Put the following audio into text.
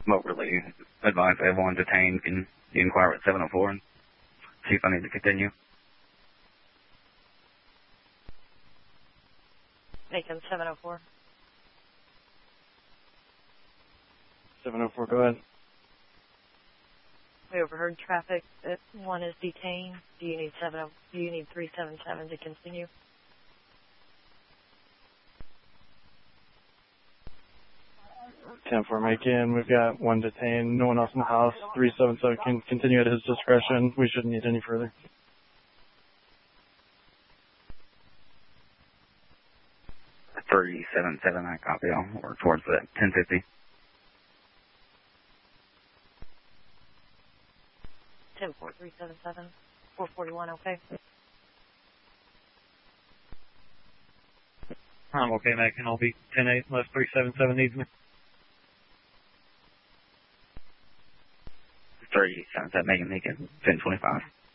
Moberly advised everyone detained can you inquire at 704 and see if I need to continue. Macon 704. 704, go ahead. We overheard traffic that one is detained. Do you need 377 to continue? Ten four, Macon. We've got one detained. No one else in the house. 377 can continue at his discretion. We shouldn't need any further. Three 7-7, I copy. I'll work towards that 1050. 10-4, 377, 441, okay. I'm okay, Macon. I'll be 10-8 unless 377 needs me. 3-7-7, Macon, 1025.